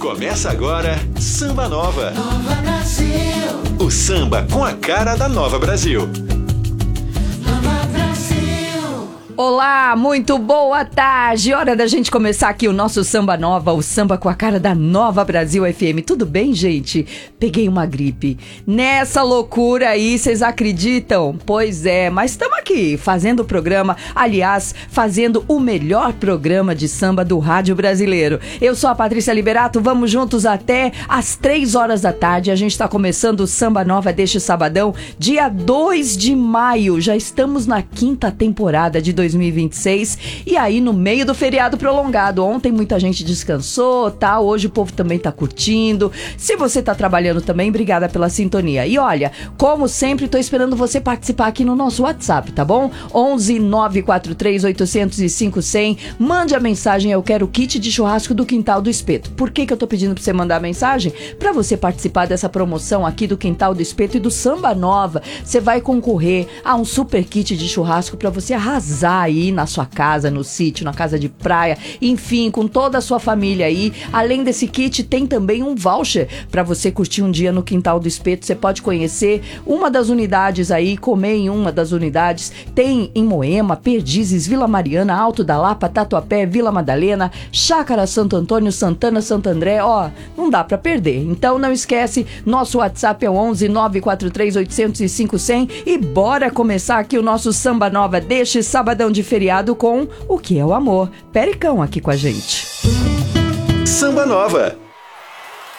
Começa agora Samba Nova. Nova Brasil. O samba com a cara da Nova Brasil. Nova Brasil. Olá, muito boa tarde. Hora da gente começar aqui o nosso Samba Nova, o samba com a cara da Nova Brasil FM. Tudo bem, gente? Peguei uma gripe. Nessa loucura aí, vocês acreditam? Pois é, mas estamos aqui fazendo o programa, aliás, fazendo o melhor programa de samba do rádio brasileiro. Eu sou a Patrícia Liberato, vamos juntos até às 3 horas da tarde. A gente está começando o Samba Nova deste sabadão, dia 2 de maio. Já estamos na 5ª temporada de 2026 e aí no meio do feriado prolongado. Ontem muita gente descansou, tá? Hoje o povo também tá curtindo. Se você tá trabalhando também, obrigada pela sintonia. E olha, como sempre, tô esperando você participar aqui no nosso WhatsApp, tá bom? 11 943 805 100. Mande a mensagem, eu quero o kit de churrasco do Quintal do Espeto. Por que eu tô pedindo pra você mandar a mensagem? Pra você participar dessa promoção aqui do Quintal do Espeto e do Samba Nova. Você vai concorrer a um super kit de churrasco pra você arrasar aí na sua casa, no sítio, na casa de praia, enfim, com toda a sua família aí. Além desse kit, tem também um voucher para você curtir um dia no Quintal do Espeto. Você pode conhecer uma das unidades aí, comer em uma das unidades. Tem em Moema, Perdizes, Vila Mariana, Alto da Lapa, Tatuapé, Vila Madalena, Chácara Santo Antônio, Santana, Santo André. Ó, não dá para perder. Então não esquece, nosso WhatsApp é o 11 943 805 100 e bora começar aqui o nosso Samba Nova deste sabadão de feriado com O Que é o Amor. Pericão aqui com a gente. Samba Nova.